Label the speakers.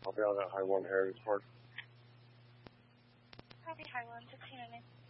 Speaker 1: I'll be out at High One Heritage Park.
Speaker 2: Copy, High One, 16 minutes.